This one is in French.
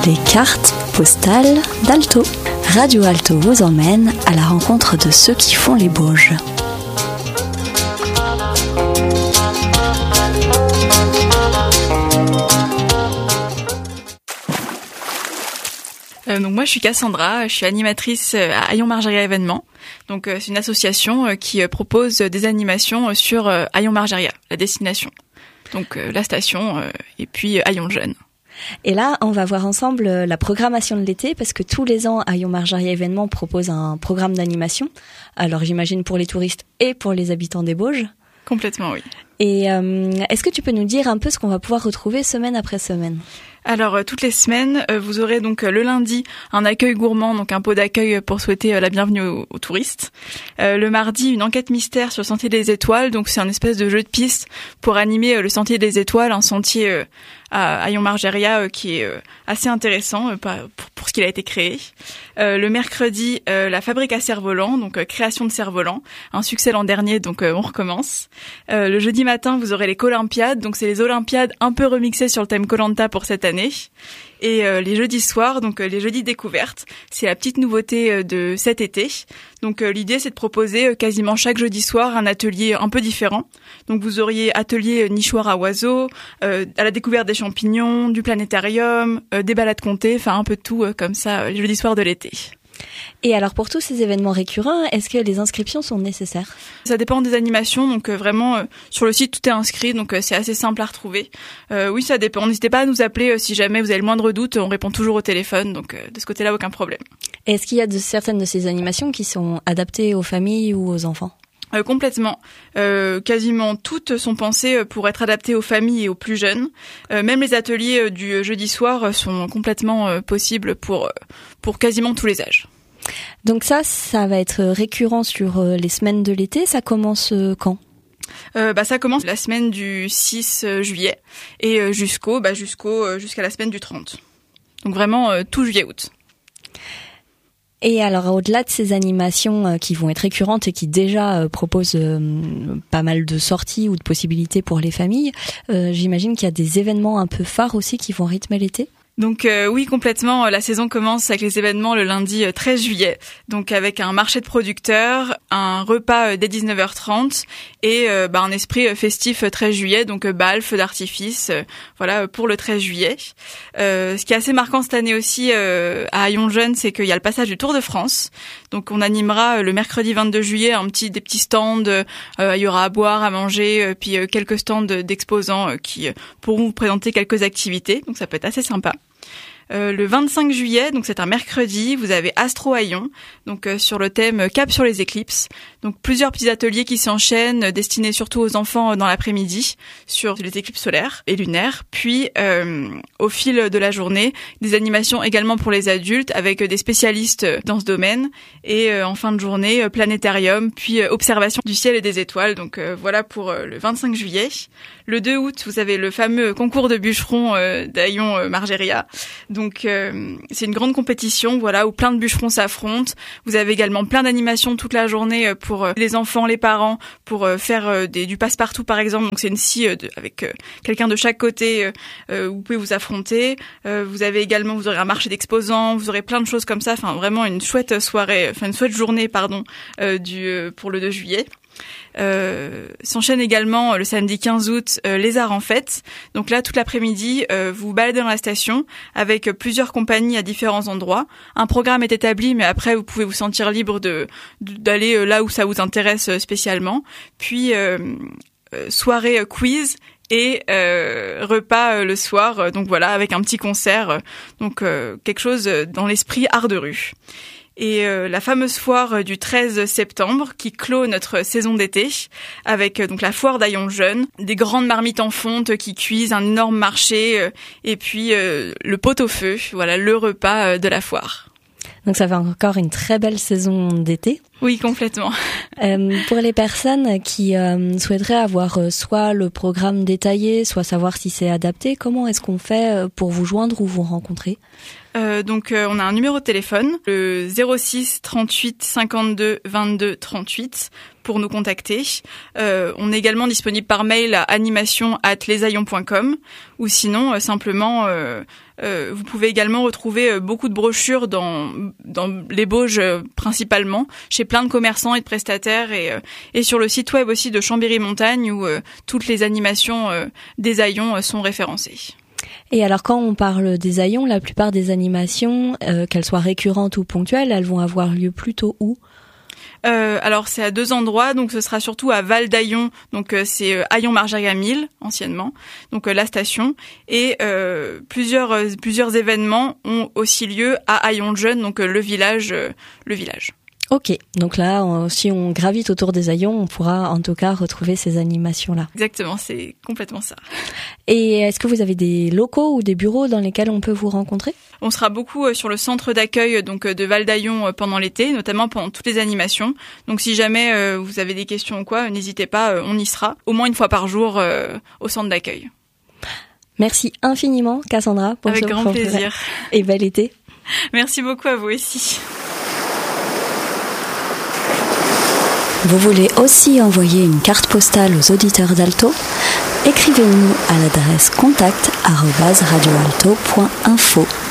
Les cartes postales d'Alto. Radio Alto vous emmène à la rencontre de ceux qui font les Bauges. Donc moi je suis Cassandra, je suis animatrice à Hayon Margeria Événements. Donc c'est une association qui propose des animations sur Hayon Margeria, la destination. Donc la station et puis Hayon Jeune. Et là, on va voir ensemble la programmation de l'été parce que tous les ans, Hayon Margeria Événements propose un programme d'animation. Alors j'imagine pour les touristes et pour les habitants des Bauges. Complètement, oui. Et est-ce que tu peux nous dire un peu ce qu'on va pouvoir retrouver semaine après semaine ? Alors toutes les semaines, vous aurez donc le lundi un accueil gourmand, donc un pot d'accueil pour souhaiter la bienvenue aux touristes. Le mardi, une enquête mystère sur le Sentier des Étoiles, donc c'est un espèce de jeu de piste pour animer le Sentier des Étoiles, un sentier à Hayon Margeria qui est assez intéressant pour ce qu'il a été créé. Le mercredi, la fabrique à cerf-volant, donc création de cerf-volant, un succès l'an dernier, donc on recommence. Le jeudi matin, vous aurez les Colympiades, donc c'est les Olympiades un peu remixées sur le thème Koh-Lanta pour cette année. Et les jeudis soirs, donc les jeudis découvertes, c'est la petite nouveauté de cet été. Donc l'idée c'est de proposer quasiment chaque jeudi soir un atelier un peu différent. Donc vous auriez atelier nichoir à oiseaux, à la découverte des champignons, du planétarium, des balades comptées, enfin un peu de tout comme ça les jeudis soirs de l'été. Et alors pour tous ces événements récurrents, est-ce que les inscriptions sont nécessaires ? Ça dépend des animations, donc vraiment sur le site tout est inscrit, donc c'est assez simple à retrouver. Oui, ça dépend. N'hésitez pas à nous appeler si jamais vous avez le moindre doute, on répond toujours au téléphone, donc de ce côté-là aucun problème. Et est-ce qu'il y a certaines de ces animations qui sont adaptées aux familles ou aux enfants ? Complètement. Quasiment toutes sont pensées pour être adaptées aux familles et aux plus jeunes. Même les ateliers du jeudi soir sont complètement possibles pour quasiment tous les âges. Donc ça va être récurrent sur les semaines de l'été. Ça commence quand ? Ça commence la semaine du 6 juillet et jusqu'à la semaine du 30. Donc vraiment tout juillet-août. Et alors, au-delà de ces animations qui vont être récurrentes et qui déjà proposent pas mal de sorties ou de possibilités pour les familles, j'imagine qu'il y a des événements un peu phares aussi qui vont rythmer l'été ? Donc oui, complètement. La saison commence avec les événements le lundi 13 juillet. Donc avec un marché de producteurs, un repas dès 19h30 et un esprit festif 13 juillet. Donc bal, feu d'artifice, voilà pour le 13 juillet. Ce qui est assez marquant cette année aussi à Hayon Jeune, c'est qu'il y a le passage du Tour de France. Donc on animera le mercredi 22 juillet des petits stands. Il y aura à boire, à manger, puis quelques stands d'exposants qui pourront vous présenter quelques activités. Donc ça peut être assez sympa. Le 25 juillet, donc c'est un mercredi, vous avez Astro Hayon, donc sur le thème Cap sur les éclipses. Donc plusieurs petits ateliers qui s'enchaînent, destinés surtout aux enfants dans l'après-midi, sur les éclipses solaires et lunaires. Puis au fil de la journée, des animations également pour les adultes avec des spécialistes dans ce domaine. Et en fin de journée, planétarium, puis observation du ciel et des étoiles. Donc voilà pour le 25 juillet. Le 2 août, vous avez le fameux concours de bûcherons d'Hayon Margeria. Donc c'est une grande compétition, voilà, où plein de bûcherons s'affrontent. Vous avez également plein d'animations toute la journée pour les enfants, les parents, pour faire du passe-partout par exemple. Donc c'est une scie avec quelqu'un de chaque côté où vous pouvez vous affronter. Vous aurez un marché d'exposants, vous aurez plein de choses comme ça. Enfin vraiment une chouette journée pour le 2 juillet. S'enchaîne également le samedi 15 août les arts en fête. Donc là toute l'après-midi vous vous baladez dans la station avec plusieurs compagnies à différents endroits. Un programme est établi mais après vous pouvez vous sentir libre d'aller là où ça vous intéresse spécialement. Puis soirée quiz et repas le soir. Donc voilà avec un petit concert. Donc quelque chose dans l'esprit art de rue. Et la fameuse foire du 13 septembre qui clôt notre saison d'été avec donc la foire d'Hayon Jeune, des grandes marmites en fonte qui cuisent, un énorme marché et puis le pot-au-feu, voilà le repas de la foire. Donc ça fait encore une très belle saison d'été. Oui, complètement. Pour les personnes qui souhaiteraient avoir soit le programme détaillé, soit savoir si c'est adapté, comment est-ce qu'on fait pour vous joindre ou vous rencontrer ? Donc on a un numéro de téléphone, le 06 38 52 22 38 pour nous contacter. On est également disponible par mail à animation@lesaillons.com ou sinon simplement vous pouvez également retrouver beaucoup de brochures dans les Bauges principalement, chez plein de commerçants et de prestataires et sur le site web aussi de Chambéry-Montagne où toutes les animations des Haillons sont référencées. Et alors quand on parle des Haillons, la plupart des animations, qu'elles soient récurrentes ou ponctuelles, elles vont avoir lieu plutôt où ? Alors c'est à 2 endroits, donc ce sera surtout à Val d'Haillon, donc c'est Haillons-Marjagamille anciennement, donc la station, et plusieurs événements ont aussi lieu à Haillons-le-Jeune, donc le village. Ok, donc là, si on gravite autour des Haillons, on pourra en tout cas retrouver ces animations-là. Exactement, c'est complètement ça. Et est-ce que vous avez des locaux ou des bureaux dans lesquels on peut vous rencontrer ? On sera beaucoup sur le centre d'accueil donc de Val d'Haillon pendant l'été, notamment pendant toutes les animations. Donc si jamais vous avez des questions ou quoi, n'hésitez pas, on y sera au moins une fois par jour au centre d'accueil. Merci infiniment, Cassandra, pour Avec grand plaisir. Et bel été. Merci beaucoup à vous aussi. Vous voulez aussi envoyer une carte postale aux auditeurs d'Alto ? Écrivez-nous à l'adresse contact@radioalto.info.